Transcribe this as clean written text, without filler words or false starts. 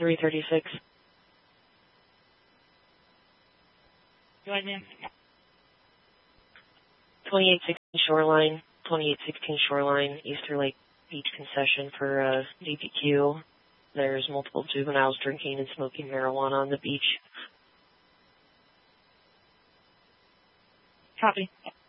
336. Go ahead, ma'am. 2816 Shoreline, 2816 Shoreline, Easter Lake Beach concession for DPQ. There's multiple juveniles drinking and smoking marijuana on the beach. Copy.